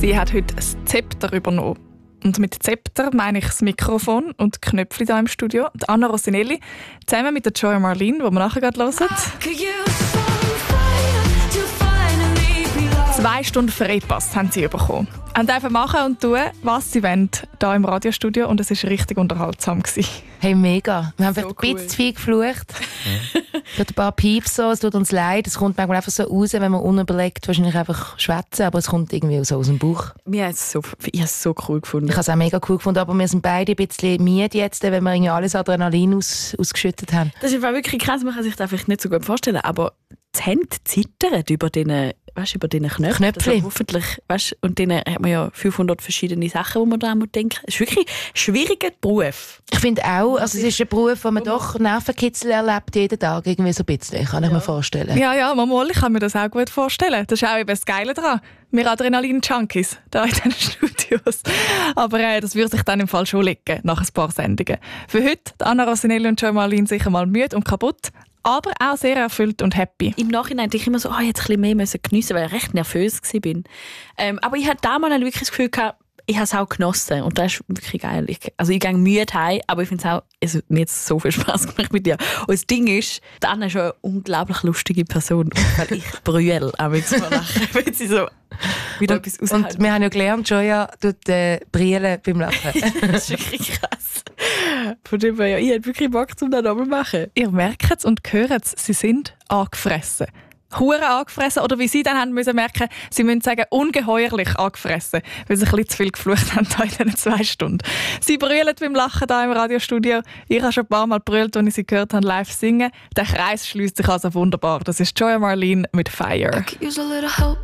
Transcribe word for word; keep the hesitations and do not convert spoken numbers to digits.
Sie hat heute das Zepter übernommen. Und mit Zepter meine ich das Mikrofon und die Knöpfe hier im Studio. Die Anna Rosinelli zusammen mit der Joya Marlene, die wir nachher gerade hören. Zwei Stunden Freipass haben sie bekommen. Sie dürfen machen und tun, was sie wollen, hier im Radiostudio. Und es war richtig unterhaltsam. Hey, mega. Wir haben So vielleicht ein cool. bisschen zu viel geflucht. Gerade ein paar Pieps, so. Es tut uns leid. Es kommt manchmal einfach so raus, wenn man unüberlegt wahrscheinlich einfach schwätzen, aber es kommt irgendwie so aus dem Bauch. Mir hat es so, ich habe es so cool gefunden. Ich habe es auch mega cool gefunden, aber wir sind beide ein bisschen müde jetzt, wenn wir irgendwie alles Adrenalin aus, ausgeschüttet haben. Das ist wirklich krass, man kann sich das vielleicht nicht so gut vorstellen, aber die Hände zittern über diesen, weißt, über diesen Knöpfen. Knöpfchen. Also hoffentlich, weißt, und dann hat man ja fünfhundert verschiedene Sachen, die man da denken muss. Es ist wirklich ein schwieriger Beruf. Ich finde auch, also es ist ein Beruf, wo man doch Nervenkitzel erlebt, jeden Tag, irgendwie so ein bisschen, kann ich Ja. mir vorstellen. Ja, ja, Mama, ich kann mir das auch gut vorstellen. Das ist auch eben das Geile daran. Wir Adrenalin-Junkies hier in diesen Studios. Aber äh, das würde sich dann im Fall schon legen, nach ein paar Sendungen. Für heute, die Anna Rosinelli und Joya Marlene sicher mal müde und kaputt, aber auch sehr erfüllt und happy. Im Nachhinein denke ich immer so, oh, jetzt ein bisschen mehr müssen geniessen, weil ich recht nervös war. Ähm, aber ich hatte damals wirklich das Gefühl gehabt, ich habe es auch genossen und das ist wirklich geil. Ich, also ich gehe müde heim, aber ich finde es auch, es hat mir jetzt so viel Spass gemacht mit dir. Und das Ding ist, die Anna ist eine unglaublich lustige Person, weil ich brülle auch mit so lachen, wenn sie so wieder etwas Und aushält. wir haben ja gelernt, Joya tut äh, brillen beim Lachen. Das ist wirklich krass. Von dem her, ja, ich hätte wirklich Bock, um das nochmal zu machen. Ihr merkt es und hört es, sie sind angefressen. Hure angefressen, oder wie sie dann haben müssen merken, sie müssen sagen, ungeheuerlich angefressen, weil sie ein bisschen zu viel geflucht haben in diesen zwei Stunden. Sie brüllen beim Lachen hier im Radiostudio. Ich habe schon ein paar Mal brüllt, als ich sie gehört habe, live singen. Der Kreis schließt sich also wunderbar. Das ist Joya Marlene mit Fire. Use a little help.